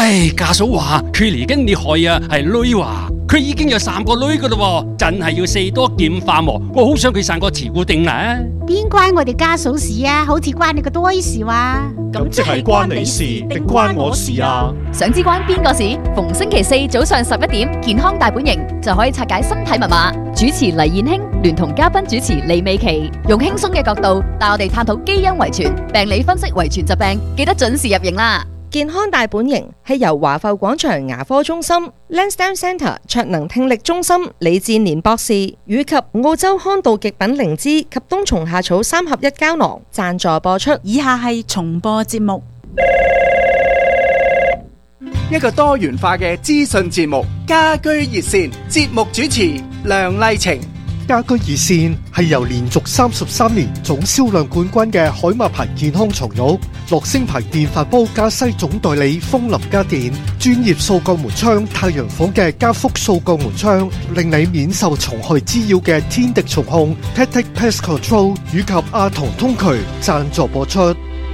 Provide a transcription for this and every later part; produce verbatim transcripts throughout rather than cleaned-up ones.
唉，家嫂話佢嚟緊你害啊，係女話佢已經有三個女噶啦，真係要四多劍化喎。我好想佢生個慈固定啦。 邊關我哋家嫂事啊？好似關你個多事話。 咁即係關你事定關我事啊？ 想知關邊個事？逢星期四早上十一點，健康大本營就可以拆解身體密碼。主持黎燕卿聯同嘉賓主持李美琪，用輕鬆嘅角度帶我哋探討基因遺傳、病理分析遺傳疾病，記得準時入營啦！ 健康大本營係由華埠廣場牙科中心、Lansdowne Centre 卓能聽力中心李志年博士以及澳洲康道極品靈芝及冬蟲夏草三合一膠囊贊助播出。 以下係重播節目， 一個多元化嘅資訊節目，家居熱線節目主持梁麗晴。 家居熱線係由連續三十三年總銷量冠軍嘅海馬牌健康床褥、樂聲牌電飯煲加西總代理風林家電、專業掃鋼門窗太陽房嘅加福掃鋼門窗，令你免受蟲害滋擾嘅天敵蟲控 Tactic Pest Control 以及阿童通渠贊助播出。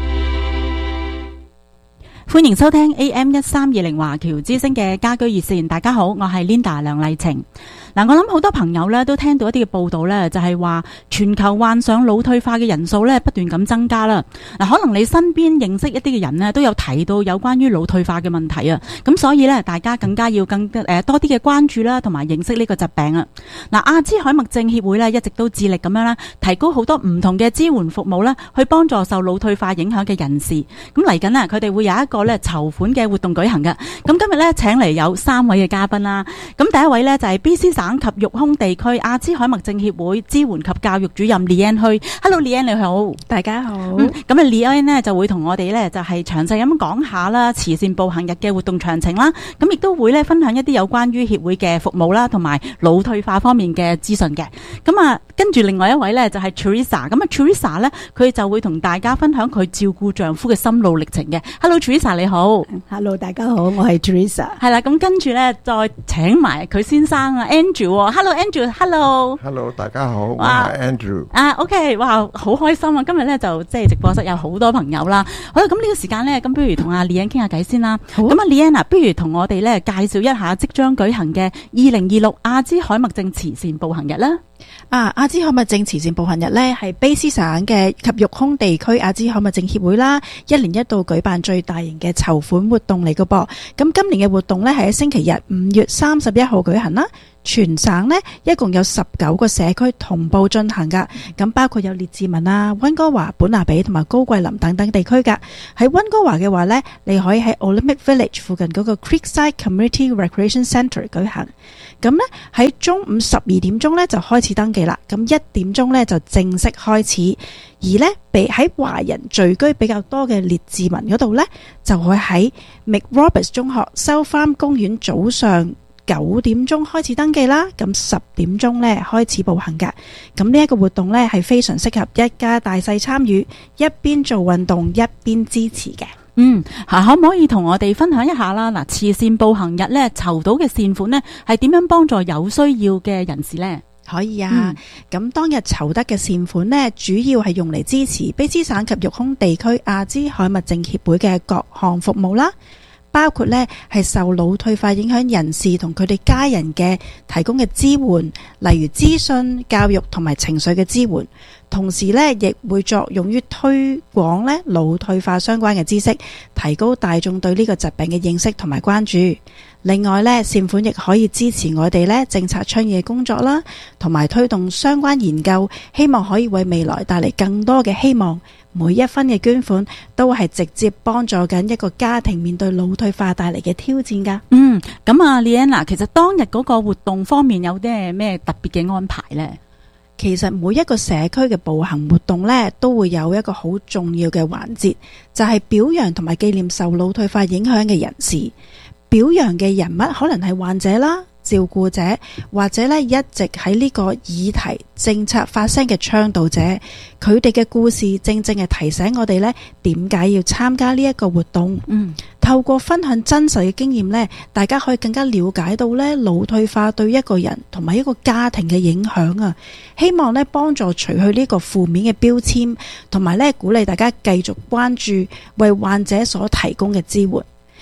歡迎收聽 A M 一三二零華僑之聲嘅家居熱線。大家好，我係 Linda 梁麗晴。嗱，我諗好多朋友咧都聽到一啲嘅報道咧，就係話全球患上腦退化嘅人數咧不斷咁增加啦。嗱，可能你身邊認識一啲嘅人咧都有提到有關於腦退化嘅問題啊。咁所以咧，大家更加要更誒多啲嘅關注啦，同埋認識呢個疾病啊。嗱，阿茲海默症協會咧一直都致力咁樣咧，提高好多唔同嘅支援服務咧，去幫助受腦退化影響嘅人士。咁嚟緊啊，佢哋會有一個咧籌款嘅活動舉行嘅。咁今日咧請嚟有三位嘅嘉賓啦。咁第一位咧就係 B C 省及育空地區阿茲海默症協會支援及教育主任李恩虛。Hello， 李恩你好， 大家好。 咁啊，李恩呢就會同我哋咧就係詳細咁講下啦，慈善步行日嘅活動詳情啦。咁亦都會咧分享一啲有關於協會嘅服務啦，同埋腦退化方面嘅資訊嘅。咁啊，跟住另外一位咧就係 Teresa。咁啊 Teresa 咧佢就會同大家分享佢照顧丈夫嘅心路歷程嘅。Hello Teresa 你好。 Hello 大家好，我係 Teresa。 係啦，咁跟住咧再請埋佢先生啊 Andrew。Hello Andrew，Hello。 Hello 大家好，我係 Andrew。 啊 OK， 哇，好開心啊！今日咧就即係直播室有好多朋友啦。好啦，咁呢個時間咧，咁不如同阿 Leanne 傾下偈先啦。咁啊 Leanne 啊，不如同我哋咧介紹一下即將舉行嘅二零二六阿茲海默症慈善步行日啦。 啊，阿茲海默症慈善步行日呢係卑詩省嘅及育空地區阿茲海默症協會啦，一年一度舉辦最大型嘅籌款活動嚟嘅噃。咁今年嘅活動呢係喺星期日五月三十一號舉行啦。全省呢一共有十九個社區同步進行噶，咁包括有列治文啊、溫哥華、本拿比同埋高桂林等等地區噶。喺溫哥華嘅話呢，你可以喺 Olympic Village 附近嗰個 Creekside Community Recreation Centre 舉行。咁呢喺中午十二點鐘呢就開始登記啦，咁一點鐘呢就正式開始。而呢被喺華人聚居比較多嘅列治文嗰度呢，就會喺 McRoberts 中學收翻公園早上九點鐘開始登記啦，咁十點鐘呢開始步行噶。咁呢一個活動呢係非常適合一家大細參與，一邊做運動一邊支持嘅。 嗯，吓可唔可以同我哋分享一下啦？嗱，慈善步行日呢籌到嘅善款呢係點樣幫助有需要嘅人士呢？ 可以啊，咁、嗯、當日籌得嘅善款呢，主要係用嚟支持卑詩省及育空地區阿茲海默症協會嘅各項服務啦。包括呢係受腦退化影響人士同佢哋家人嘅提供嘅支援，例如資訊、教育同埋情緒嘅支援。同時呢亦會作用於推廣呢腦退化相關嘅知識，提高大眾對呢個疾病嘅認識同埋關注。另外呢，善款亦可以支持我哋呢政策倡議嘅工作啦，同埋推動相關研究，希望可以為未來帶嚟更多嘅希望。每一分嘅捐款都係直接幫助緊一個家庭面對腦退化帶嚟嘅挑戰噶。 嗯，咁啊 Leanne， 其實當日嗰個活動方面有啲咩特別嘅安排呢？ 其實每一個社區嘅步行活動呢，都會有一個好重要嘅環節，就係表揚同埋紀念受腦退化影響嘅人士。表揚嘅人物可能係患者啦、照顧者，或者咧一直喺呢個議題政策發聲嘅倡導者，佢哋嘅故事正正係提醒我哋呢點解要參加呢一個活動。嗯，透過分享真實嘅經驗呢，大家可以更加了解到呢腦退化對一個人同埋一個家庭嘅影響啊！希望呢幫助除去呢個負面嘅標籤，同埋呢鼓勵大家繼續關注為患者所提供嘅支援。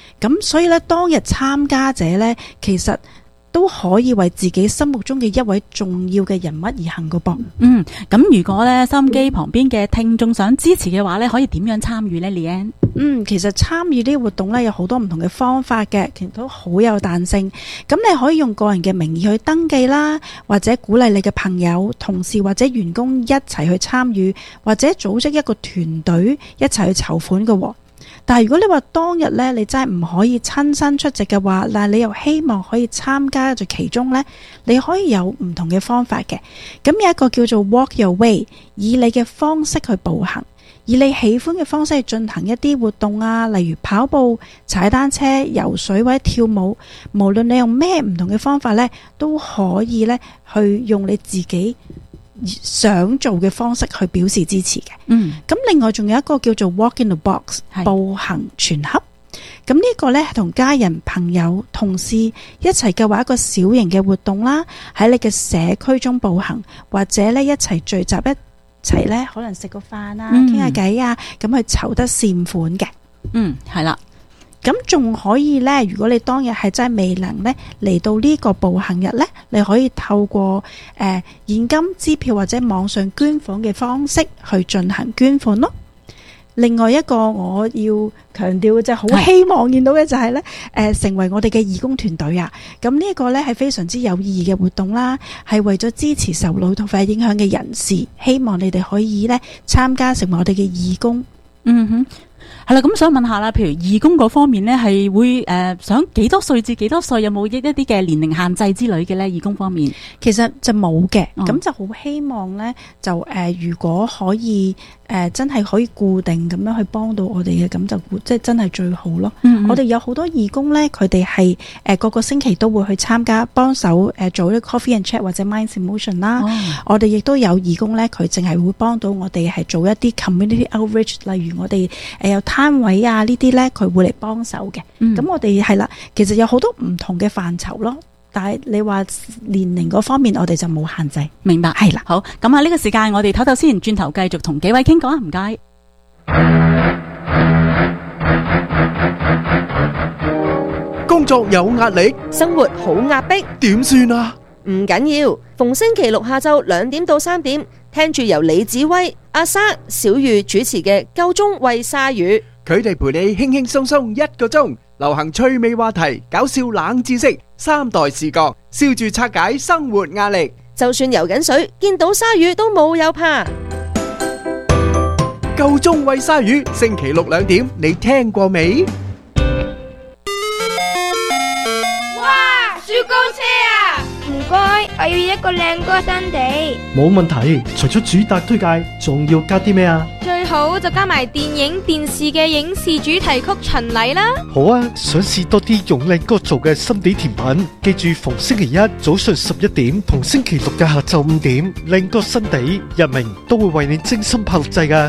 咁所以咧，當日參加者咧，其實都可以為自己心目中嘅一位重要嘅人物而行個噃。 嗯，咁如果咧收音機旁邊嘅聽眾想支持嘅話咧，可以點樣參與呢？ Leanne？ 嗯，其實參與呢啲活動咧有好多唔同嘅方法嘅，其實都好有彈性。咁你可以用個人嘅名義去登記啦，或者鼓勵你嘅朋友、同事或者員工一齊去參與，或者組織一個團隊一齊去籌款嘅。但係如果你話當日咧，你真係唔可以親身出席嘅話，但係你又希望可以參加在其中咧，你可以有唔同嘅方法嘅。咁有一個叫做 Walk Your Way， 以你嘅方式去步行，以你喜歡嘅方式去進行一啲活動啊，例如跑步、踩單車、游水或者跳舞。無論你用咩唔同嘅方法咧，都可以咧去用你自己想做嘅方式去表示支持嘅。嗯，咁另外仲有一個叫做 Walk in the Box， 步行全盒。咁呢個呢係同家人、朋友、同事一齊嘅話，一個小型嘅活動啦，喺你嘅社區中步行，或者呢一齊聚集一齊呢，可能食個飯啊，傾下偈啊，咁去籌得善款嘅。嗯，係啦。咁仲可以呢，如果你當日係真係未能呢嚟到呢個步行日呢，你可以透過誒、呃、現金、支票或者網上捐款嘅方式去進行捐款咯。另外一個我要強調嘅就係好希望見到嘅就係呢，誒、呃、成為我哋嘅義工團隊啊。咁呢一個呢係非常之有意義嘅活動啦，係為咗支持受腦退化影響嘅人士，希望你哋可以呢參加成為我哋嘅義工。嗯哼。係啦，咁想問下啦，譬如義工嗰方面呢，係會誒、呃、想幾多歲至幾多歲，有冇一一啲嘅年齡限制之類嘅呢？義工方面其實就冇嘅，咁、嗯、就好希望呢，就誒、呃、如果可以誒、呃、真係可以固定咁樣去幫到我哋嘅，咁就即係真係最好咯。嗯嗯，我哋有好多義工呢，佢哋係誒個個星期都會去參加幫手誒做啲 coffee and chat 或者 Minds in Motion 啦。哦、我哋亦都有義工呢，佢淨係會幫到我哋係做一啲 community outreach，例如我哋誒、呃、有攤位啊呢啲呢，佢會嚟幫手嘅。咁、嗯、我哋係啦，其實有好多唔同嘅範疇咯。但係你話年齡嗰方面，我哋就冇限制。明白，係啦。好，咁喺呢個時間，我哋唞唞先，轉頭繼續同幾位傾講啊，唔該。 工作有壓力， 生活好壓迫， 點算啊？ 唔緊要，逢星期六下晝兩點到三點，聽住由李子威、阿莎、小玉主持嘅《夠鐘喂鯊魚》， 佢哋陪你輕輕鬆鬆一個鐘，流行趣味話題、搞笑冷知識、三代視角，笑住拆解生活壓力。 就算游緊水，見到鯊魚都冇有怕。 夠鐘喂鯊魚，星期六兩點，你聽過未？ 哇！雪糕車啊！唔該，我要一個靚歌新地。 冇問題，除咗主打推介，仲要加啲咩啊？ 最好就加埋電影、電視嘅影視主題曲巡禮啦。 好啊，想試多啲用靚歌做嘅心地甜品，記住逢星期一早上十一點同星期六嘅下晝五點，靚歌新地日明都會為你精心拍錄製㗎。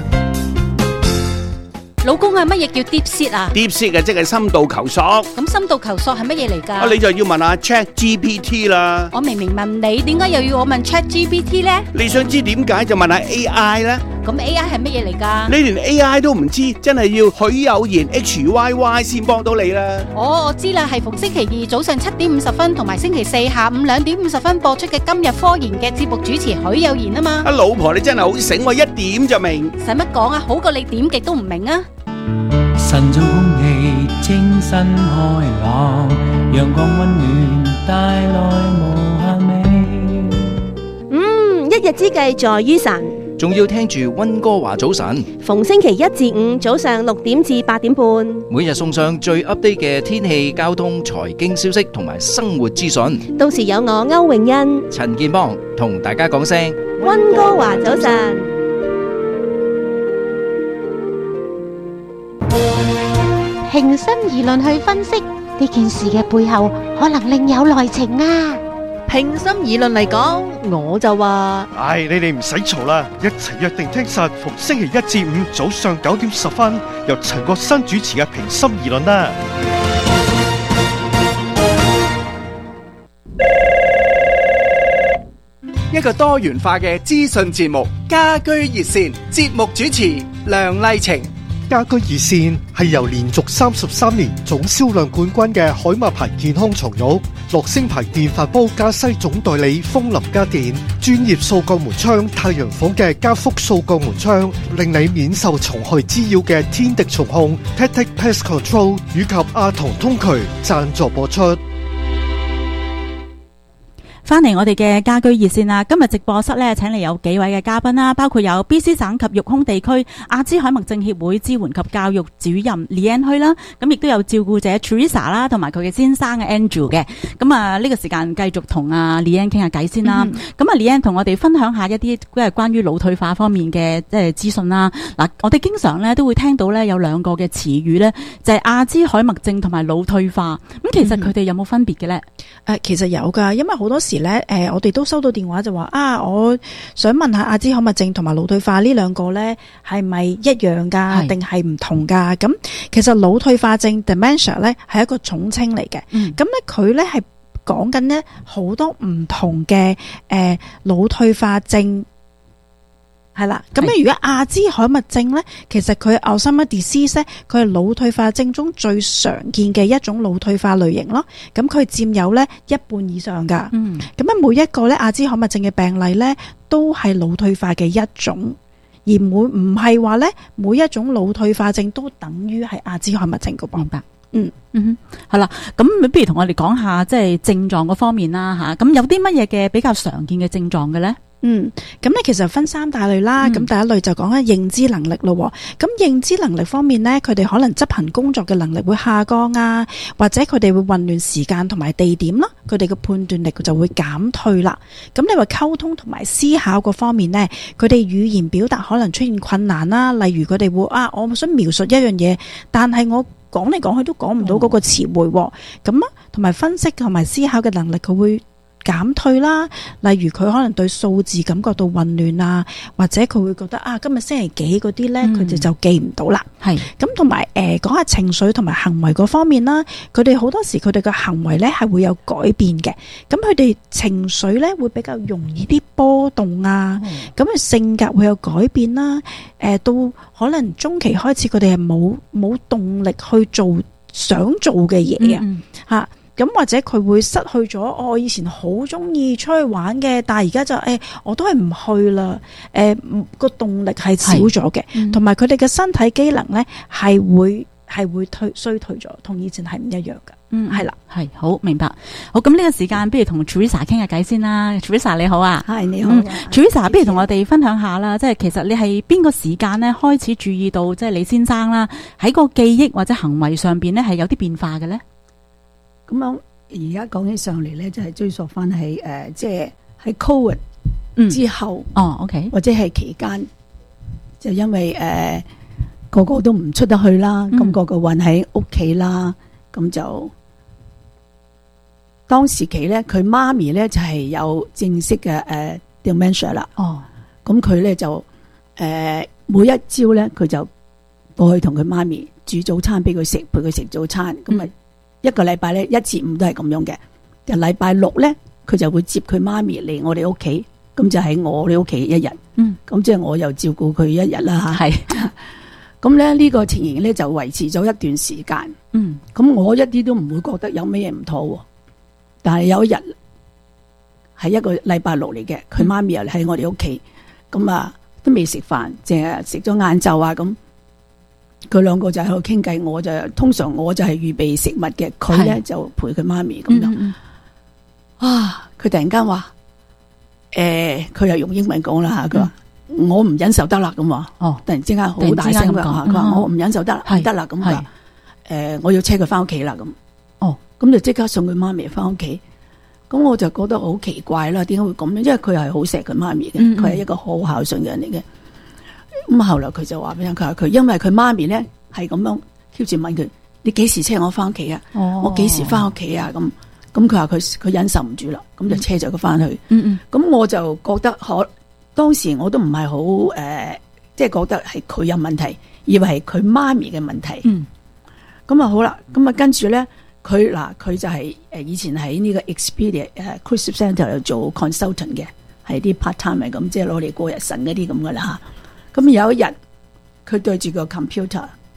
老公啊，乜嘢叫 deep seat 啊 ？deep seat 啊，即係深度求索。 咁深度求索係乜嘢嚟㗎？ 啊，你就要問下 Chat G P T 啦。 我明明問你，點解又要我問 Chat G P T 咧？ 你想知點解就問下 A I 啦。 咁 A I 係乜嘢嚟㗎？ 你連 A I 都唔知，真係要許有言 H Y Y 先幫到你啦。 哦，我知啦，係逢星期二早上七點五十分同埋星期四下午兩點五十分播出嘅今日科研嘅節目主持許有言啊嘛。 啊，老婆你真係好醒喎，一點就明。 使乜講啊？好過你點極都唔明啊！ 晨早空氣清新開朗，陽光溫暖帶來無限美。 嗯，一日之計在於晨， 仲要聽住溫哥華早晨。 逢星期一至五早上六點至八點半， 每日送上最 update 嘅天氣、交通、財經消息同埋生活資訊。 到時有我歐永欣、 陳建邦同大家講聲溫哥華早晨。 平心而論去分析呢件事嘅背後，可能另有內情啊！ 平心而論嚟講，我就話： 唉，你哋唔使嘈啦，一齊約定聽實逢星期一至五早上九點十分，由陳國生主持嘅平心而論啦。 一個多元化嘅資訊節目，家居熱線節目主持梁麗晴。 家居熱線係由連續三十三年總銷量冠軍嘅海馬牌健康床褥、樂聲牌電飯煲加西總代理風林家電、專業掃鋼門窗太陽房嘅加福掃鋼門窗，令你免受蟲害滋擾嘅天敵蟲控 Tactic Pest Control 以及阿童通渠贊助播出。 翻嚟我哋嘅家居熱線啦，今日直播室咧請嚟有幾位嘅嘉賓啦，包括有 B C 省及育空地區阿茲海默症協會支援及教育主任 Leanne 虛啦，咁亦都有照顧者 Teresa 啦，同埋佢嘅先生嘅 Andrew 嘅，咁啊呢個時間繼續同阿 Leanne 傾下偈先啦。咁啊 Leanne 同我哋分享下一啲即係關於腦退化方面嘅即係資訊啦。嗱，我哋經常咧都會聽到咧有兩個嘅詞語咧，就係阿茲海默症同埋腦退化。咁其實佢哋有冇分別嘅咧？ 誒，其實有噶，因為好多時咧，誒，我哋都收到電話就話啊，我想問下阿茲海默症同埋腦退化呢兩個咧係咪一樣噶，定係唔同噶？咁其實腦退化症 dementia 咧係一個總稱嚟嘅，咁咧佢咧係講緊咧好多唔同嘅誒腦退化症。係啦，咁咧如果阿茲海默症咧，其實佢 Alzheimer's disease 咧，佢係腦退化症中最常見嘅一種腦退化類型咯。咁佢佔有咧一半以上噶。嗯，咁啊每一個咧阿茲海默症嘅病例咧，都係腦退化嘅一種，而每唔係話咧每一種腦退化症都等於係阿茲海默症噶噃。明白。嗯嗯哼，係啦，咁不如同我哋講下即係症狀嗰方面啦吓。咁有啲乜嘢嘅比較常見嘅症狀嘅咧？嗯，咁咧其實分三大類啦，咁、嗯、第一類就講緊認知能力咯。咁認知能力方面咧，佢哋可能執行工作嘅能力會下降啊，或者佢哋會混亂時間同埋地點啦，佢哋嘅判斷力就會減退啦。咁你話溝通同埋思考嗰方面咧，佢哋語言表達可能出現困難啦，例如佢哋會啊，我想描述一樣嘢，但係我講嚟講去都講唔到嗰個詞彙，咁啊，同埋分析同埋思考嘅能力佢會減退啦，例如佢可能對數字感覺到混亂啊，或者佢會覺得啊，今日星期幾嗰啲呢，佢哋就記唔到啦。係咁，同埋誒講下情緒同埋行為嗰方面啦，佢哋好多時佢哋嘅行為呢係會有改變嘅。咁佢哋情緒呢會比較容易啲波動啊，咁佢性格會有改變啦。誒到可能中期開始佢哋係冇冇動力去做想做嘅嘢啊嚇。咁或者佢會失去咗，哦、我以前好中意出去玩嘅，但係而家就誒、哎，我都係唔去啦。誒、呃，個動力係少咗嘅，同埋佢哋嘅身體機能咧係會係會退衰退咗，同以前係唔一樣噶。嗯，係啦，係好明白。好，咁呢個時間不如同 Teresa 傾下偈先啦。Teresa 你好啊，係你好、啊嗯。Teresa 不如同我哋分享下啦，即係其實你係邊個時間咧開始注意到，即係你先生啦喺個記憶或者行為上邊咧係有啲變化嘅咧？ 咁樣而家講起上嚟咧，就係追溯翻係誒，即係喺 Covid 之後， 哦 ，OK， 或者係期間，就因為誒、呃、個個都唔出得去啦，咁、嗯、個個困喺屋企啦，咁就當時期咧，佢媽咪咧就係、是、有正式嘅誒 dementia 啦，哦，咁佢咧就誒、呃、每一朝咧，佢就過去同佢媽咪煮早餐俾佢食，陪佢食早餐，咁咪。一個禮拜咧，一至五都係咁樣嘅。就禮拜六咧，佢就會接佢媽咪嚟我哋屋企，咁就喺我哋屋企一日。嗯，咁即係我又照顧佢一日啦吓。係，咁咧呢個情形咧就維持咗一段時間。嗯，咁我一啲都唔會覺得有咩嘢唔妥。但係有一日係一個禮拜六嚟嘅，佢媽咪又喺我哋屋企，咁啊都未食飯，淨係食咗晏晝啊咁。佢兩個就喺度傾偈，我就通常我就係預備食物嘅，佢咧就陪佢媽咪咁樣。嗯嗯啊！佢突然間話，誒、呃，佢又用英文講啦吓，佢話、嗯、我唔忍受得啦咁話。哦，突然之間好大聲咁講，佢話我唔忍受得啦，唔得啦咁佢話，誒，我要車佢翻屋企啦咁。哦，咁就即刻送佢媽咪翻屋企。咁我就覺得好奇怪啦，點解會咁樣？因為佢係好錫佢媽咪嘅，佢、嗯、係、嗯、一個好孝順嘅人嚟嘅。咁後來佢就話俾佢，佢話佢因為佢媽咪咧係咁樣 keep 住問佢，你幾時車我翻屋企啊？哦、我幾時翻屋企啊？咁咁佢話佢佢忍受唔住啦，咁就車咗佢翻去。嗯嗯。咁我就覺得可當時我都唔係好誒，即係覺得係佢有問題，以為係佢媽咪嘅問題。嗯。咁啊好啦，咁啊跟住咧，佢嗱佢就係誒以前喺呢個 Expedia 誒 Crisis Centre 度做 consultant 嘅，係啲 part time 咁，即係攞嚟過日神嗰啲咁噶啦吓。咁有一日，佢對住個 computer，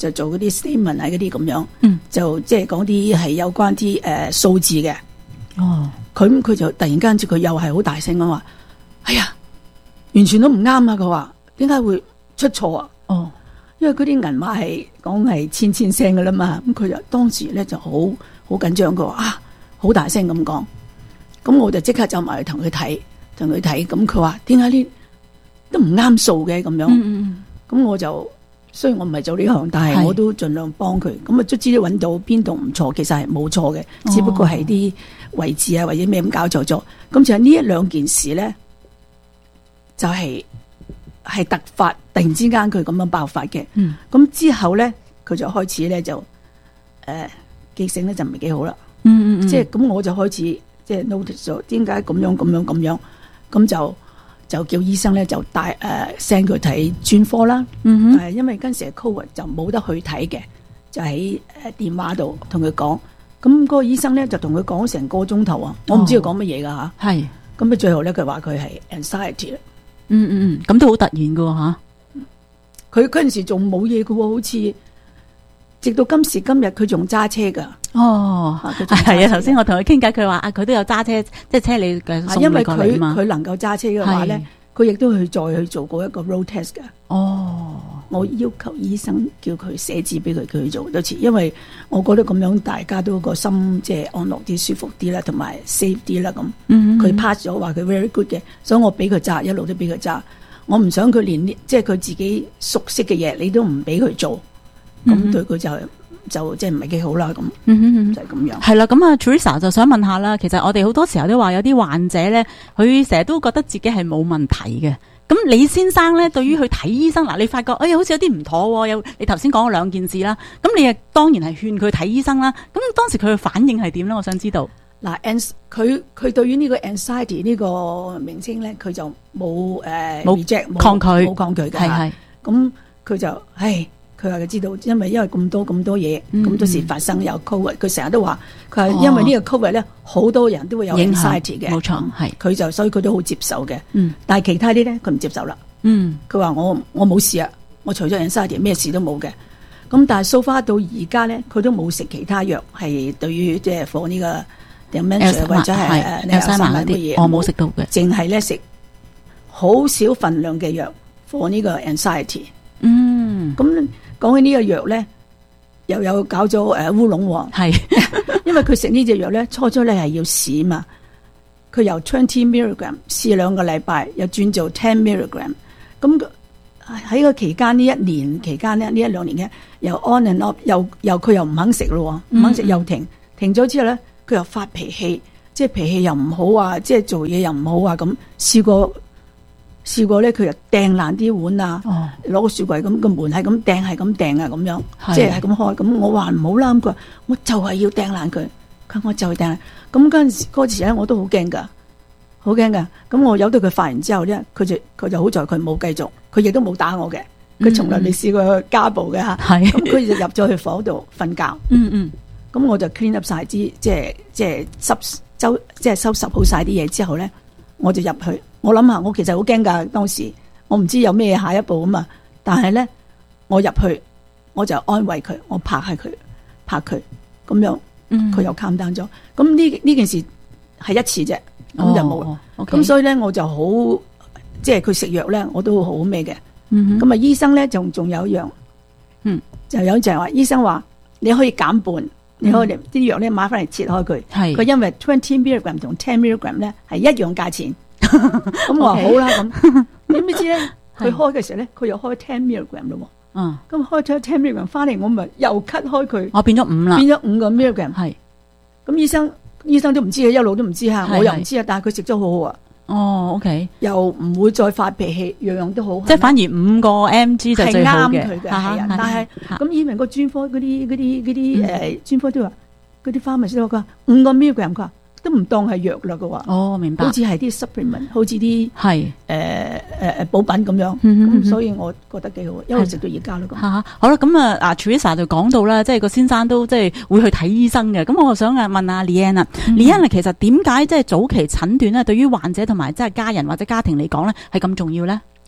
就做嗰啲 statement 啊嗰啲咁樣， 嗯， 就即係講啲係有關啲誒數字嘅。 哦， 佢佢就突然間佢又係好大聲咁話：哎呀，完全都唔啱啊！佢話點解會出錯啊？ 哦， 因為嗰啲銀碼係講係千千聲噶啦嘛，咁佢就當時咧就好好緊張，佢話啊好大聲咁講，咁我就即刻走埋去同佢睇，同佢睇，咁佢話點解呢都唔啱數嘅咁樣，咁、 嗯嗯、 我就雖然我唔係做呢行，但係我都盡量幫佢，咁啊卒之都揾到邊度唔錯，其實係冇錯嘅， 哦、 只不過係啲位置啊或者咩咁搞錯咗，咁就係呢一兩件事咧，就係、是。係突發，突然之間佢咁樣爆發嘅。咁、嗯、之後咧，佢就開始咧就誒、呃、記性咧就唔係幾好啦。 嗯嗯嗯， 即係咁我就開始即係 notice 咗點解咁樣咁樣咁樣，咁就就叫醫生咧就帶誒 send 佢睇專科啦。 嗯哼，因為嗰陣時 COVID 就冇得去睇嘅，就喺誒電話度同佢講。咁嗰個醫生咧就同佢講成個鐘頭啊，我唔知佢講乜嘢噶吓。 係、哦。 咁啊最後咧佢話佢係 anxiety 啦。 嗯嗯嗯，咁都好突然噶吓， 佢嗰陣時仲冇嘢噶，好似直到今時今日佢仲揸車噶。 哦，係啊，頭先我同佢傾偈，佢話啊，佢都有揸車，即係車你嘅送你過嚟嘛。 因為佢佢能夠揸車嘅話咧，佢亦都去再去做過一個 road test 噶。 哦， 我要求醫生叫佢寫字俾佢，佢去做多次，因為我覺得咁樣大家都個心即係安樂啲、舒服啲啦，同埋 safe 啲啦咁。佢、嗯、pass 咗，話佢 very good 嘅，所以我俾佢揸，一路都俾佢揸。我唔想佢連即係佢自己熟悉嘅嘢，你都唔俾佢做，咁、嗯、對佢就就即係唔係幾好啦。咁、嗯、就係、是、咁樣。 係啦，咁啊 Teresa 就想問下啦，其實我哋好多時候都話有啲患者咧，佢成日都覺得自己係冇問題嘅。咁李先生咧，對於去睇醫生嗱，你發覺哎呀，好似有啲唔妥，有你頭先講咗兩件事啦。咁你啊，當然係勸佢睇醫生啦。咁當時佢嘅反應係點咧？我想知道。 嗱，佢佢對於呢個 anxiety 呢個名稱咧，佢就冇誒冇 reject 冇抗拒冇抗拒嘅嚇。咁佢就唉，佢話佢知道，因為因為咁多咁多嘢，咁、嗯、多事發生有 COVID，佢成日都話佢係因為呢個 COVID 咧，好、哦、多人都會有 anxiety 嘅， 冇錯係。 佢就所以佢都好接受嘅。 嗯， 但係其他啲咧，佢唔接受啦。 嗯， 佢話我我冇事啊，我除咗 anxiety 咩事都冇嘅。咁但係 so far 到而家咧，佢都冇食其他藥，係對於即係 for 呢個。或者係誒有三萬啲嘢， 我冇食到嘅， 淨係咧食好少份量嘅藥 for 呢個 anxiety。 嗯， 咁講起呢個藥咧，又有搞咗誒烏龍喎。 係， 因為佢食呢隻藥咧，初初咧係要試嘛，佢由 twenty milligram 試兩個禮拜，又轉做 ten milligram。咁喺個期間呢一年期間咧，呢一兩年嘅又 on and off，又又佢又唔肯食咯，唔肯食又停，停咗之後咧。佢又發脾氣，即係脾氣又唔好啊，即係做嘢又唔好啊，咁試過試過咧，佢又掟爛啲碗啊，攞、哦、個雪櫃咁個門係咁掟係咁掟啊，咁樣即係係咁開。咁我話唔好啦，咁佢話我就係要掟爛佢，佢我就係掟爛。咁嗰陣時嗰時咧，我都好驚噶，好驚噶。咁我由到佢發完之後咧，佢就佢就好在佢冇繼續，佢亦都冇打我嘅，佢從來未試過家暴嘅吓。咁、嗯、佢就入咗去房度瞓覺。 嗯嗯。 咁我就 clean up 晒啲，即係即係收收即係收拾好晒啲嘢之後咧，我就入去。我諗下，我其實好驚噶，當時我唔知有咩下一步啊嘛。但係咧，我入去我就安慰佢，我拍下佢，拍佢，咁樣，佢、嗯、又 calm down咗。咁呢呢件事係一次啫，咁就冇。咁、哦 okay. 所以咧，我就好，即係佢食藥咧，我都好咩嘅。咁、嗯、啊，醫生咧仲仲有一樣，嗯，就有就係話，醫生話你可以減半。你可以啲藥咧買翻嚟切開佢，佢因為 twenty milligram 同 ten milligram 咧係一樣價錢，咁我話好啦咁，點知咧佢開嘅時候咧，佢又開 ten milligram 咯，嗯，咁開咗 ten milligram 翻嚟，我咪又 cut 開佢， 我變咗五啦， 變咗五個 milligram，係，咁醫生醫生都唔知嘅，一路都唔知吓，我又唔知啊，但係佢食咗好好啊。 哦 ，OK， 又唔會再發脾氣，樣樣都好， 即係反而五個 mg 就最好嘅， 係啱佢嘅，係啊。但係咁，以為個專科嗰啲嗰啲嗰啲誒專科都話，嗰啲 pharmacist 都話五個 milligram 佢話都唔當係藥啦，佢話。 哦，明白。 好似係啲 supplement，好似啲係誒誒誒補品咁樣。咁、嗯嗯、所以我覺得幾好，因為直到而家咯。 嚇嚇，好啦，咁啊，啊 Teresa 就講到啦，即係個先生都即係會去睇醫生嘅。咁我想啊問下 Leanne 啊 Leanne 其實點解即係早期診斷咧，對於患者同埋即係家人或者家庭嚟講咧，係咁重要咧？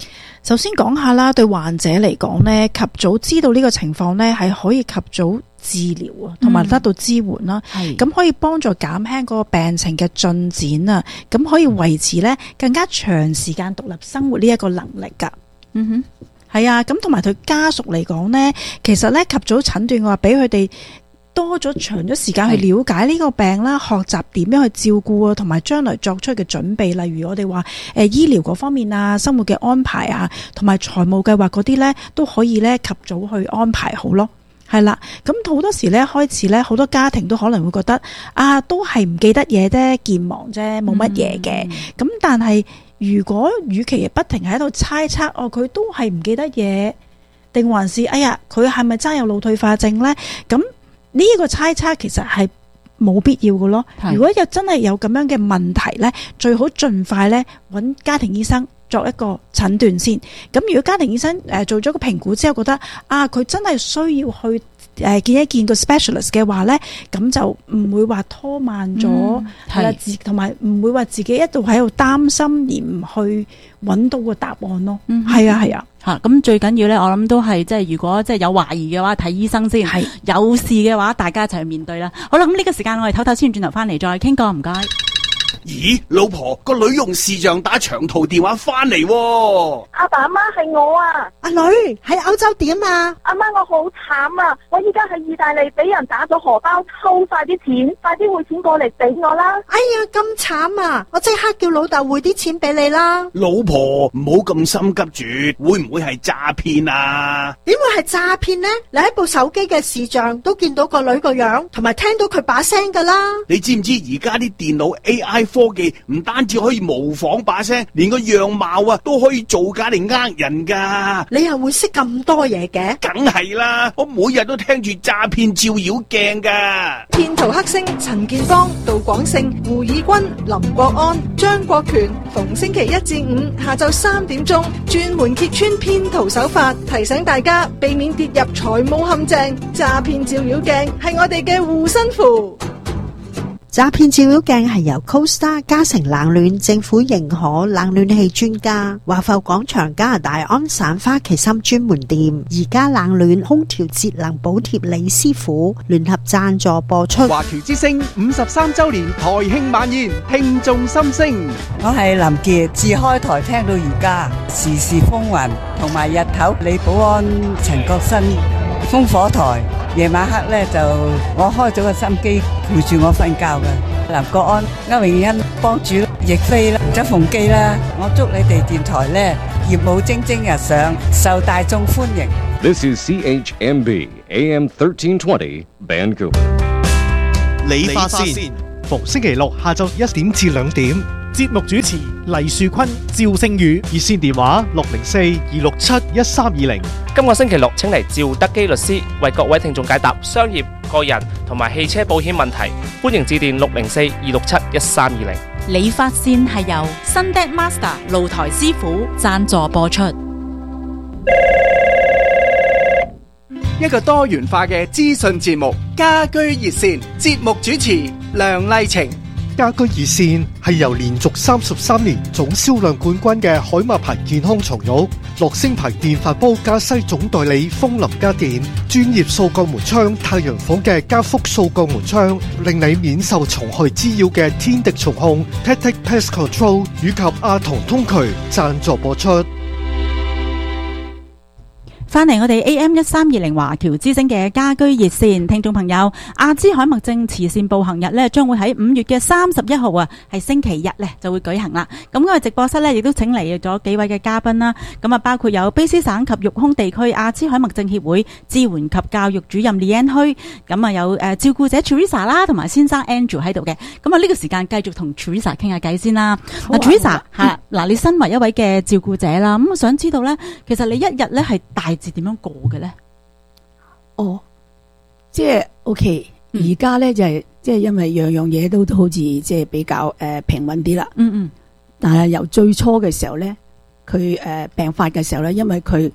首先講下啦，對患者嚟講呢，及早知道呢個情況呢，係可以及早治療啊，同埋得到支援啦。咁、嗯、可以幫助減輕嗰個病情嘅進展啊，咁可以維持呢更加長時間獨立生活呢一個能力噶。嗯哼，係啊，咁同埋對家屬嚟講呢，其實呢及早診斷嘅話，俾佢哋多咗長咗時間去了解呢個病啦，學習點樣去照顧啊，同埋將來作出嘅準備。例如我哋話誒醫療嗰方面啊，生活嘅安排啊，同埋財務計劃嗰啲呢，都可以呢及早去安排好咯。係啦，咁好多時呢，開始呢，好多家庭都可能會覺得啊，都係唔記得嘢啫，健忘啫，冇乜嘢嘅。咁、嗯、但係如果與其不停喺度猜測，哦佢都係唔記得嘢，定還是哎呀佢係咪真係有腦退化症呢？咁呢一個猜測其實係冇必要嘅咯。如果有真係有咁樣嘅問題呢，最好盡快呢揾家庭醫生作一個診斷先。咁如果家庭醫生誒做咗個評估之後覺得啊佢真係需要去誒見一見個 specialist 嘅話呢，咁就唔會話拖慢咗，係啦，同埋唔會話自己一度喺度擔心而唔去揾到個答案咯。係啊係啊。 吓，咁最緊要咧，我諗都係即係如果即係有懷疑嘅話，睇醫生先；係有事嘅話，大家一齊去面對啦。好啦，咁呢個時間我哋唞唞先，轉頭翻嚟再傾過，唔該。 咦，老婆，個女用視像打長途電話翻嚟喎。 阿爸阿媽係我啊。阿女喺歐洲點啊？阿媽我好慘啊！我依家喺意大利俾人打咗荷包，抽晒啲錢，快啲匯錢過嚟俾我啦！哎呀，咁慘啊！我即刻叫老豆匯啲錢俾你啦。 老婆，唔好咁心急住，會唔會係詐騙啊？ 點會係詐騙呢？你喺部手機嘅視像都見到個女個樣，同埋聽到佢把聲噶啦。 你知唔知而家啲電腦 A I 科技唔單止可以模仿把聲，連個樣貌啊都可以造假嚟呃人噶。 你又會識咁多嘢嘅？ 梗係啦，我每日都聽住詐騙照妖鏡噶。 騙徒黑星陳建邦、杜廣勝、胡以軍、林國安、張國權，逢星期一至五下晝三點鐘，專門揭穿騙徒手法，提醒大家避免跌入財務陷阱。詐騙照妖鏡係我哋嘅護身符。 詐騙照妖鏡係由 CoStar 嘉誠冷暖政府認可冷暖氣專家華埠廣場加拿大安省花旗參專門店而家冷暖空調節能補貼李師傅聯合贊助播出。 華僑之聲五十三周年台慶晚宴，聽眾心聲。 我係林傑，自開台聽到而家，時時風雲，同埋日頭李保安、陳國新烽火台，夜晚黑咧就我開咗個心機陪住我瞓覺嘅。林國安、歐永欣幫主亦飛啦，周鳳基啦，我祝你哋電台咧業務蒸蒸日上，受大眾歡迎。 This is C H M B A M thirteen twenty Vancouver。 理髮線，逢星期六下晝一點至兩點。節目主持黎樹坤、趙星宇，熱線電話六零四二六七一三二零。 今個星期六請嚟趙德基律師為各位聽眾解答商業、個人同埋汽車保險問題，歡迎致電六零四二六七一三二零。 理髮線係由 Sunday Master 露台師傅贊助播出。 一個多元化嘅資訊節目，家居熱線，節目主持梁麗晴。 家居熱線係由連續三十三年總銷量冠軍嘅海馬牌健康床褥、樂聲牌電飯煲加西總代理風林家電、專業掃鋼門窗太陽房嘅加福掃鋼門窗，令你免受蟲害滋擾嘅天敵蟲控 Tactic Pest Control 以及阿童通渠贊助播出。 翻嚟我哋 A M 一三二零華僑之聲嘅家居熱線，聽眾朋友，阿茲海默症慈善步行日呢將會喺五月嘅三十一號啊，係星期日呢就會舉行啦。咁我哋直播室呢亦都請嚟咗幾位嘅嘉賓啦。咁啊，包括有卑詩省及育空地區阿茲海默症協會支援及教育主任李恩虛，咁啊有誒照顧者 Teresa 啦，同埋先生 Andrew 喺度嘅。咁啊呢個時間繼續同 Teresa 傾下偈先啦。嗱 Teresa 吓，嗱你身為一位嘅照顧者啦，咁我想知道呢，其實你一日呢係大致點樣過嘅咧？ 哦，即係 OK，而家咧就係即係因為樣樣嘢都都好似即係比較誒、呃、平穩啲啦。 嗯嗯。 但係由最初嘅時候咧，佢誒、呃、病發嘅時候咧，因為佢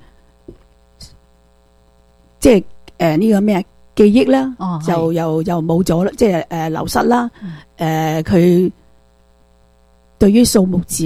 即係誒呢個咩記憶啦， 哦、 就又又冇咗啦，即係誒流失啦。誒、嗯，佢、呃、對於數目字咧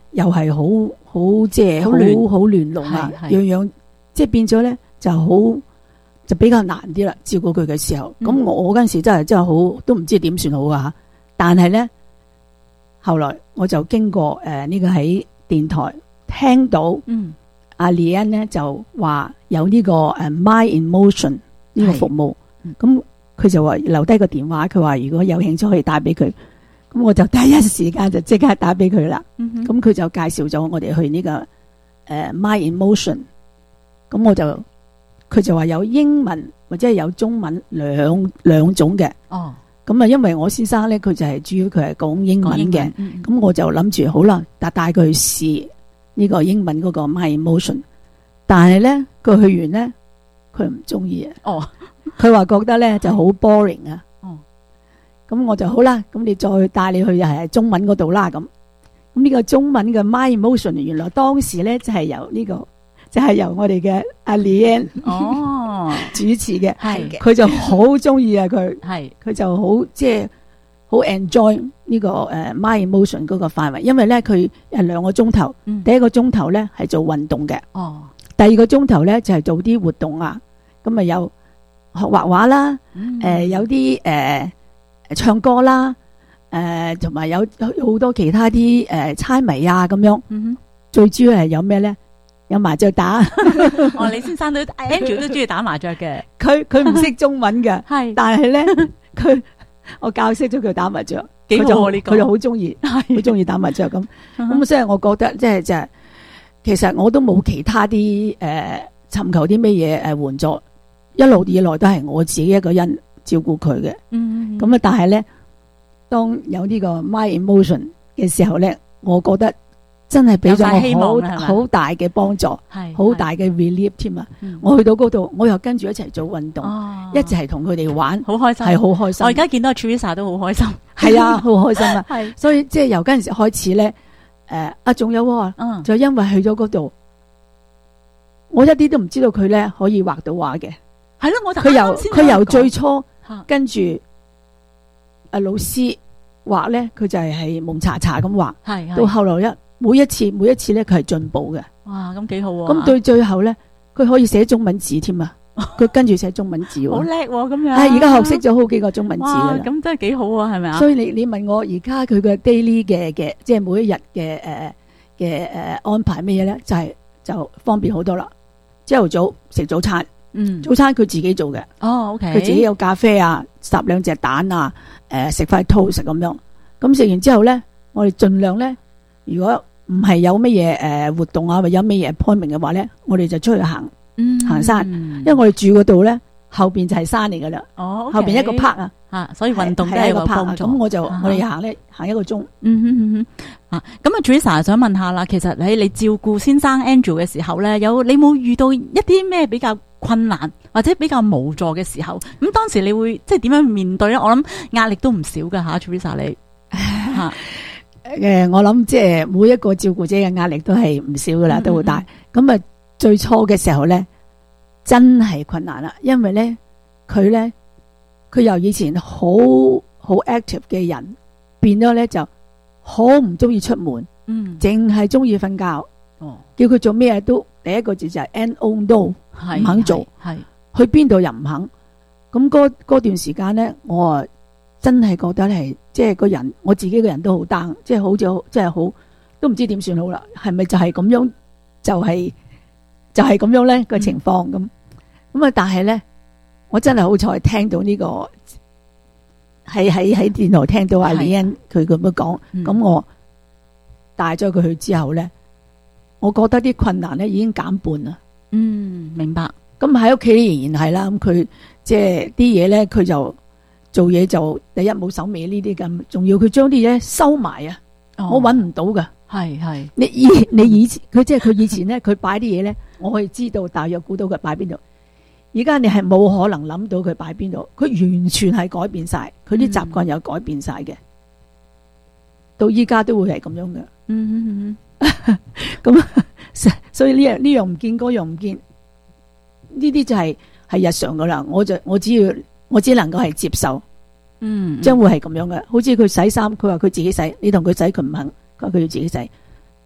又係好好即係好好亂龍啊，樣樣即係變咗咧就好就比較難啲啦。照顧佢嘅時候，咁、嗯、我嗰陣時真係真係好都唔知點算好啊。但係咧後來我就經過誒呢、呃這個喺電台聽到，嗯，阿李恩咧就話有呢個誒 My Emotion 呢個服務，咁佢就話留低個電話，佢話如果有興趣可以打俾佢。咁我就第一時間就即刻打俾佢啦。咁佢、嗯、就介紹咗我哋去呢、這個誒、呃、My Emotion。咁我就佢就話有英文或者係有中文兩兩種嘅。哦。咁啊，因為我先生咧，佢就係主要佢係講英文嘅。咁、嗯、我就諗住好啦，帶帶佢去試呢個英文嗰個 My Emotion。但係咧，佢去完咧，佢唔中意啊。哦。佢話覺得咧就好 boring 啊。咁我就好啦，咁你再帶你去又係中文嗰度啦。咁咁呢個中文嘅 My Emotion 原來當時咧就係由呢、這個就係、是、由我哋嘅阿 Leanne 哦主持嘅，係嘅，佢就好中意啊，佢係佢就好即係好 enjoy 呢個誒 My Emotion 嗰個範圍，因為咧佢誒兩個鐘頭，嗯、第一個鐘頭咧係做運動嘅，哦，第二個鐘頭咧就係、是、做啲活動啊，咁啊有學畫畫啦，誒、嗯呃、有啲誒。呃唱歌啦，誒同埋有好多其他啲誒猜謎啊咁樣，嗯、最主要係有咩咧？有麻雀打。 哦，李先生都 Andrew 都中意打麻雀嘅， 佢佢唔識中文嘅，係，但係咧佢我教識咗佢打麻雀，幾好啊呢個，佢就好中意，好中意打麻雀咁。咁所以我覺得即係即係，其實我都冇其他啲誒、呃、尋求啲咩嘢誒援助，一路以來都係我自己一個人照顧佢嘅，咁、嗯、啊！但係咧，當有呢個 My Emotion 嘅時候咧，我覺得真係俾咗我好好大嘅幫助，好大嘅 relief 添啊！我去到嗰度，我又跟住一齊做運動，哦、一齊同佢哋玩，好開心，係好開心。 我而家見到 Teresa 都好開心， 係啊，好開心啊！係，所以即係由嗰陣時開始咧，誒、呃、啊，仲有啊，嗯、就因為去咗嗰度，我一啲都唔知道佢咧可以畫到畫嘅，係咯，我佢由佢由最初。跟住阿老師畫咧，佢就係係蒙查查咁畫，係到後來一每一次每一次咧，佢係進步嘅。 哇，咁幾好喎！ 咁對最後咧，佢可以寫中文字添啊！佢跟住寫中文字， 好叻咁樣。 係而家學識咗好幾個中文字噶啦。 咁真係幾好啊，係咪啊？ 所以你你問我而家佢嘅 daily 嘅嘅，即係每一日嘅誒嘅誒安排咩嘢咧，就係、是、就方便好多啦。朝頭早食早餐。嗯，早餐佢自己做嘅。哦 ，OK，佢自己有咖啡啊，烚兩隻蛋啊，誒、呃，食塊 toast 咁樣。咁食完之後咧，我哋盡量咧，如果唔係有乜嘢誒活動啊，或者有乜嘢 appointment 嘅話咧，我哋就出去行，嗯、行山。因為我哋住嗰度咧，後邊就係山嚟噶啦。哦、okay，後邊一個 park 啊，吓，所以運動都係一個 park。咁我就、啊、我哋行咧，行一個鐘。嗯哼哼哼。啊，咁啊 Teresa 想問下啦，其實喺你照顧先生 Andrew 嘅時候咧，有你冇遇到一啲咩比較困難或者比較無助嘅時候？咁當時你會即係點樣面對咧？我諗壓力都唔少噶吓 Teresa 你吓。 誒，我諗即係每一個照顧者嘅壓力都係唔少噶啦，都好大。咁啊，最初嘅時候咧，真係困難啦，因為咧佢咧佢由以前好好 active 嘅人，變咗咧就好唔中意出門，嗯，淨係中意瞓覺。哦，叫佢做咩都第一個字就係 no no，唔肯做，係去邊度又唔肯。咁嗰嗰段時間咧，我啊真係覺得係即係個人，我自己個人都好 down，即係好似即係好都唔知點算好啦。係咪就係咁樣？就係就係咁樣咧個情況咁咁啊！但係咧，我真係好彩聽到呢個喺喺喺電台聽到阿李欣佢咁樣講，咁我帶咗佢去之後咧。我覺得啲困難咧已經減半啦。 嗯，明白。 咁喺屋企仍然係啦。咁佢即係啲嘢咧，佢就做嘢就第一冇手尾呢啲咁，仲要佢將啲嘢收埋啊。哦、我搵唔到噶。係係。你以你以前佢即係佢以前咧，佢擺啲嘢咧，我可以知道大約估到佢擺邊度。而家你係冇可能諗到佢擺邊度，佢完全係改變晒，佢啲習慣又改變晒嘅。嗯、到依家都會係咁樣嘅。嗯嗯嗯。咁所以呢樣呢樣唔見，嗰樣唔見，呢啲就係係日常噶啦。我就我只要我只能夠係接受，嗯，將會係咁樣嘅。好似佢洗衫，佢話佢自己洗，你同佢洗佢唔肯，佢話佢要自己洗。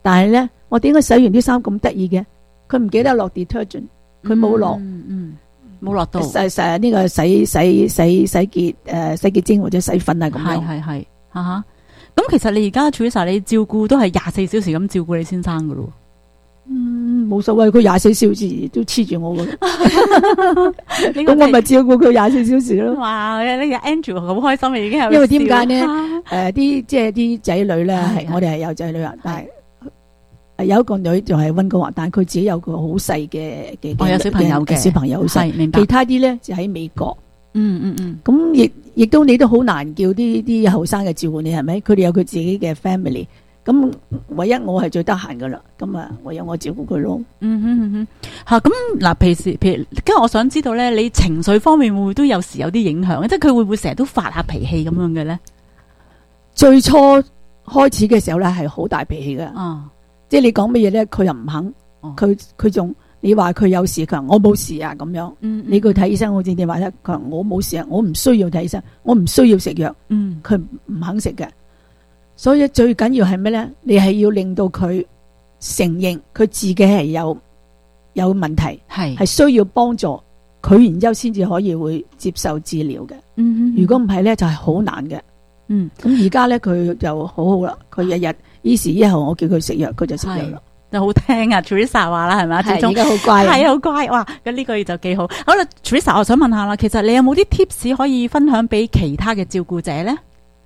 但係咧，我點解洗完啲衫咁得意嘅？佢唔記得落 detergent， 佢冇落， 嗯，冇落到洗洗呢個洗洗洗洗潔誒洗潔精或者洗粉啊咁樣。 係係係，吓吓。咁其實你而家 Teresa 你照顧都係廿四小時咁照顧你先生噶咯？ 嗯，冇所謂，佢廿四小時都黐住我噶。咁我咪照顧佢廿四小時咯。 哇！呢個 Andrew 好開心啊，已經係。 因為點解咧？誒，啲即係啲仔女咧，係我哋係有仔女啊，但係有一個女就係溫哥華，但係佢自己有個好細嘅嘅， 我有小朋友嘅小朋友好細， 明白。 其他啲咧就喺美國。 嗯嗯嗯。 咁亦亦都你都好難叫啲啲後生嘅照顧你係咪？佢哋有佢自己嘅 family。咁唯一我係最得閒噶啦，咁啊唯有我照顧佢咯。 嗯哼嗯哼，吓咁嗱，平時譬如，跟住我想知道咧，你情緒方面會唔會都有時有啲影響？即係佢會唔會成日都發下脾氣咁樣嘅咧？ 最初開始嘅時候咧係好大脾氣嘅， 啊， 即係你講乜嘢咧，佢又唔肯，佢佢仲你話佢有事，佢話我冇事啊咁樣。 嗯， 你去睇醫生，好似點話咧？佢話我冇事啊，我唔需要睇醫生，我唔需要食藥。 嗯， 佢唔肯食嘅。所以最緊要係咩咧？你係要令到佢承認佢自己係有有問題， 係係需要幫助佢，然之後先至可以會接受治療嘅。 嗯， 如果唔係咧，就係好難嘅。 嗯， 咁而家咧佢就好好啦，佢日日依時依後我叫佢食藥，佢就食藥啦。 就好聽啊 Teresa 話啦，係咪？ 係而家好乖， 係好乖。哇！咁呢個就幾好。好啦 Teresa 我想問下啦，其實你有冇啲 tips 可以分享俾其他嘅照顧者咧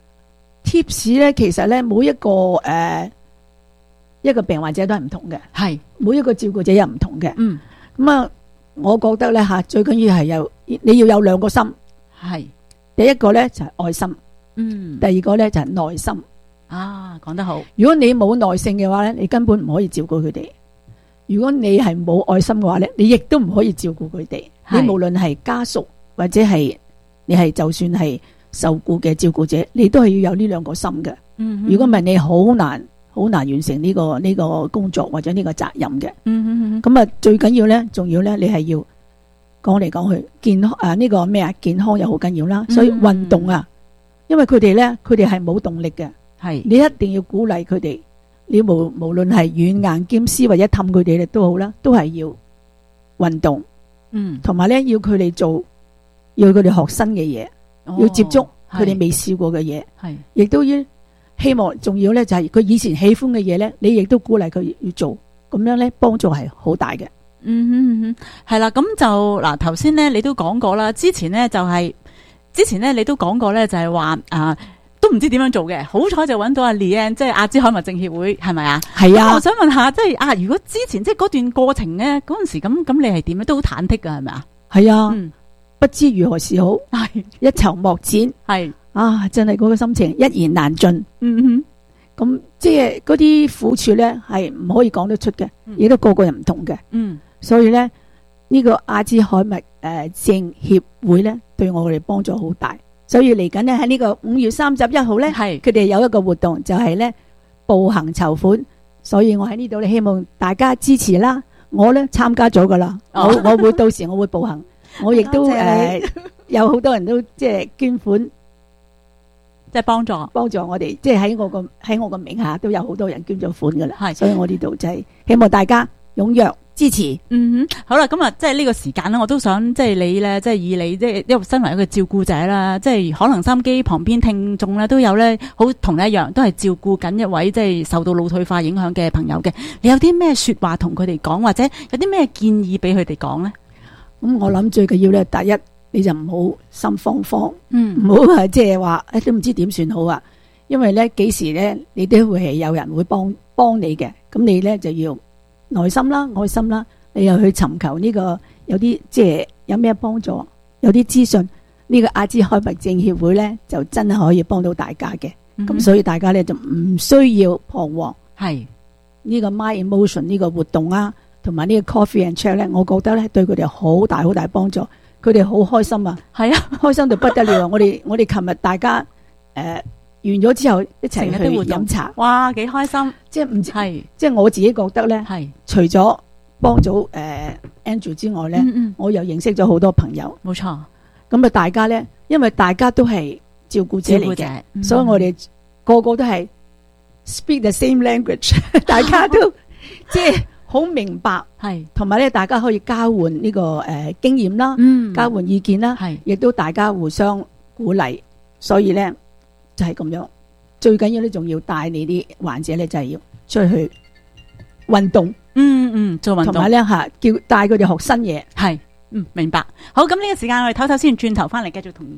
？tips 咧，其實咧每一個誒、呃、一個病患者都係唔同嘅， 係每一個照顧者又唔同嘅。 嗯， 咁啊，我覺得咧吓最緊要係有你要有兩個心， 係第一個咧就係愛心， 嗯， 第二個咧就係耐心。 啊，講得好。 如果你冇耐性嘅話咧，你根本唔可以照顧佢哋；如果你係冇愛心嘅話咧，你亦都唔可以照顧佢哋。你無論係家屬或者係你係就算係受僱嘅照顧者，你都係要有呢兩個心嘅。 嗯， 如果唔係，你好難好難完成呢個呢個工作或者呢個責任嘅。 嗯， 咁啊，最緊要咧，仲要咧，你係要講嚟講去健康啊，呢個咩啊，健康又好緊要啦。所以運動啊，因為佢哋咧，佢哋係冇動力嘅。 係你一定要鼓勵佢哋，你無無論係軟硬兼施或者氹佢哋咧都好啦，都係要運動。 嗯， 同埋咧要佢哋做，要佢哋學新嘅嘢， 哦， 要接觸佢哋未試過嘅嘢， 係亦都要希望，仲要咧就係佢以前喜歡嘅嘢咧，你亦都鼓勵佢要做，咁樣咧幫助係好大嘅。 嗯哼嗯哼，係啦，咁就嗱頭先咧你都講過啦，之前咧就係、是、之前咧你都講過咧就係話啊。都唔知點樣做嘅，好彩就揾到阿 Leanne， 即係阿茲海默症協會，係咪啊？ 係啊！ 我想問下，即係啊，如果之前即係嗰段過程咧，嗰陣時咁咁，你係點咧？都好忐忑噶，係咪啊？ 係啊、 嗯， 不知如何是好， 係一籌莫展， 係啊，真係嗰個心情一言難盡。 嗯哼， 咁即係嗰啲苦處咧，係唔可以講得出嘅，亦、嗯、都個個人唔同嘅。 嗯， 所以咧呢、呢個阿茲海默誒症協會咧，對我哋幫助好大。所以嚟緊呢，喺呢個五月三十一號咧，係佢哋有一個活動，就係咧步行籌款。所以我喺呢度咧，希望大家支持啦。我咧參加咗噶啦，我我會到時我會步行，我亦都誒有好多人都即係捐款， 即係幫助幫助我哋，即係喺我個喺我個名下都有好多人捐咗款噶啦。係，所以我呢度就係希望大家踴躍支持。 嗯哼，好啦，咁啊，即係呢個時間咧，我都想即係你咧，即係以你即係因為身為一個照顧者啦，即係可能收音機旁邊聽眾咧都有咧，好同你一樣，都係照顧緊一位即係受到腦退化影響嘅朋友嘅。你有啲咩說話同佢哋講，或者有啲咩建議俾佢哋講咧？ 咁我諗最緊要咧，第一你就唔好心慌慌， 嗯， 唔好係即係話誒都唔知點算好啊。因為咧幾時咧你都會係有人會幫幫你嘅，咁你咧就要耐心啦、愛心啦，你又去尋求呢個有啲即係有咩幫助，有啲資訊，呢個阿茲海默症協會咧就真係可以幫到大家嘅。咁、嗯、所以大家咧就唔需要彷徨。係呢個 My Emotion 呢個活動啊，同埋呢個 Coffee and Chat 咧，我覺得咧對佢哋好大好大幫助，佢哋好開心啊！係啊，開心到不得了啊！我哋我哋琴日大家誒、呃、完咗之後一齊去飲茶， 哇，幾開心！ 即係唔係即係我自己覺得咧，係除咗幫咗誒、呃、Andrew 之外咧、嗯嗯，我又認識咗好多朋友。 冇錯， 咁啊大家咧，因為大家都係照顧者嚟嘅、嗯，所以我哋個個都係 speak the same language， 大家都即係好明白， 係同埋咧，大家可以交換呢、這個誒、呃、經驗啦， 嗯交換意見啦， 係亦都大家互相鼓勵，所以咧就係、是、咁樣。最緊要咧，仲要帶你啲患者咧，就係、是、要出去運動， 嗯嗯，做運動， 同埋咧吓叫帶佢哋學新嘢， 係嗯明白。好，咁呢個時間我哋唞唞先，轉頭翻嚟繼續同